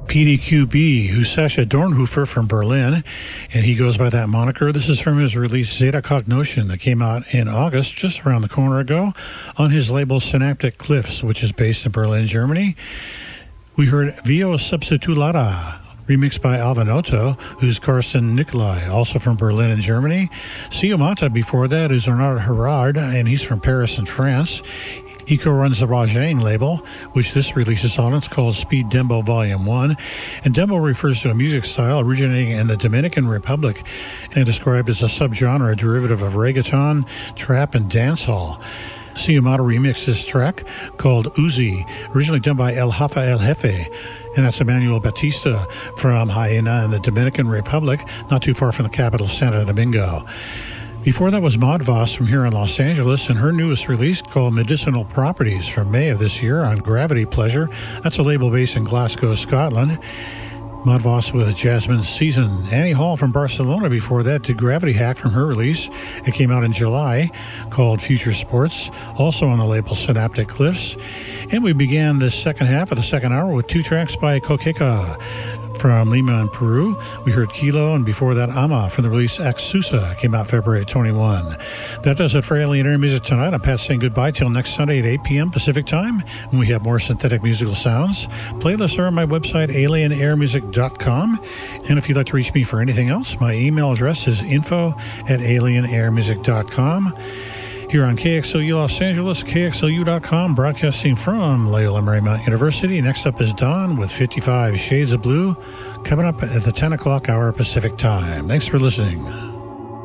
PDQB, Husesha Dornhofer from Berlin, and he goes by that moniker. This is from his release Zeta Cognotion that came out in August, just around the corner ago, on his label Synaptic Cliffs, which is based in Berlin, Germany. We heard Vio Substitulata, remixed by Alvanotto, who's Carsten Nicolai, also from Berlin and Germany. Siomata before that is Bernard Herard, and he's from Paris and France. He co-runs the Rajane label, which this release is on. It's called Speed Dembo Volume 1. And Dembo refers to a music style originating in the Dominican Republic and described as a subgenre, a derivative of reggaeton, trap, and dancehall. Siomata remixed this track called Uzi, originally done by El Hafa El Jefe. And that's Emmanuel Batista from Hyena in the Dominican Republic, not too far from the capital, Santo Domingo. Before that was Maud Voss from here in Los Angeles, and her newest release called Medicinal Properties from May of this year on Gravity Pleasure. That's a label based in Glasgow, Scotland. Maud Voss with Jasmine Season. Annie Hall from Barcelona before that did Gravity Hack from her release. It came out in July, called Future Sports, also on the label Synaptic Cliffs. And we began the second half of the second hour with two tracks by Coqueca from Lima in Peru. We heard Kilo, and before that Ama from the release Axusa, came out February 21. That does it for Alien Air Music tonight. I'm Pat saying goodbye till next Sunday at 8 p.m. Pacific Time, when we have more synthetic musical sounds. Playlists are on my website, alienairmusic.com. And if you'd like to reach me for anything else, my email address is info@alienairmusic.com. Here on KXLU Los Angeles, KXLU.com, broadcasting from Loyola Marymount University. Next up is Dawn with 55 Shades of Blue, coming up at the 10 o'clock hour Pacific Time. Thanks for listening.